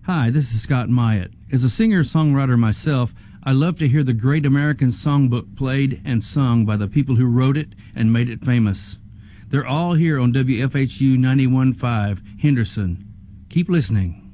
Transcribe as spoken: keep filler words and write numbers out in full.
Hi, this is Scott Myatt. As a singer-songwriter myself, I love to hear the Great American Songbook played and sung by the people who wrote it and made it famous. They're all here on W F H U ninety-one point five, Henderson. Keep listening.